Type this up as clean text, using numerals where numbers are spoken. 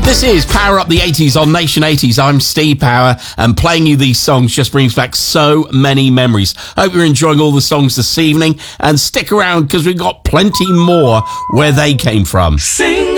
This is Power Up the 80s on Nation 80s. I'm Steve Power, and playing you these songs just brings back so many memories. Hope you're enjoying all the songs this evening, and stick around because we've got plenty more where they came from. Sing